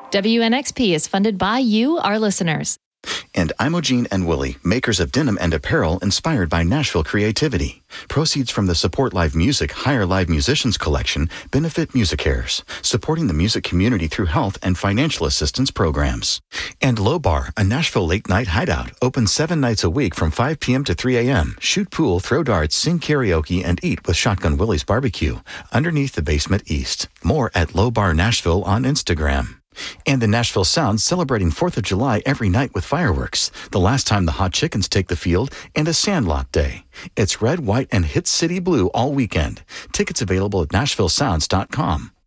WNXP is funded by you, our listeners. And Imogene and Willie, makers of denim and apparel inspired by Nashville creativity. Proceeds from the Support Live Music Hire Live Musicians collection benefit MusiCares, supporting the music community through health and financial assistance programs. And Low Bar, a Nashville late-night hideout, open 7 nights a week from 5 p.m. to 3 a.m. Shoot pool, throw darts, sing karaoke, and eat with Shotgun Willie's Barbecue, underneath the basement east. More at Low Bar Nashville on Instagram. And the Nashville Sound celebrating 4th of July every night with fireworks. The last time the Hot Chickens take the field, and a Sandlot Day. It's red, white, and Hit City Blue all weekend. Tickets available at NashvilleSounds.com.